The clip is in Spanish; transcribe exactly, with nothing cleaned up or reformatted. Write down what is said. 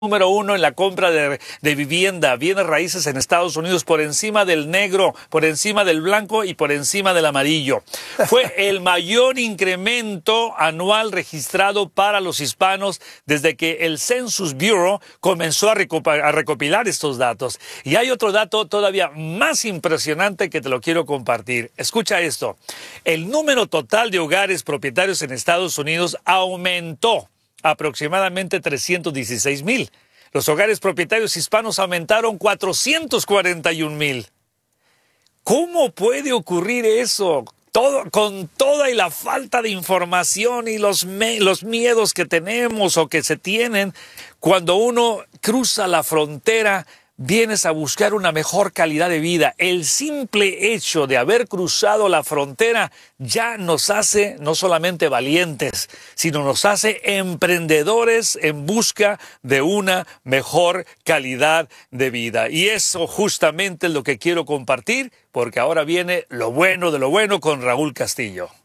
número uno en la compra de, de vivienda, bienes raíces en Estados Unidos, por encima del negro, por encima del blanco y por encima del amarillo. Fue el mayor incremento anual registrado para los hispanos desde que el Census Bureau comenzó a, a recopilar estos datos. Y hay otro dato todavía más impresionante que te lo quiero compartir. Escucha esto. El número total de hogares propietarios en Estados Unidos aumentó aproximadamente trescientos dieciséis mil. Los hogares propietarios hispanos aumentaron cuatrocientos cuarenta y un mil. ¿Cómo puede ocurrir eso? Todo, con toda y la falta de información y los, me, los miedos que tenemos o que se tienen cuando uno cruza la frontera, vienes a buscar una mejor calidad de vida. El simple hecho de haber cruzado la frontera ya nos hace no solamente valientes, sino nos hace emprendedores en busca de una mejor calidad de vida. Y eso justamente es lo que quiero compartir, porque ahora viene lo bueno de lo bueno con Raúl Castillo.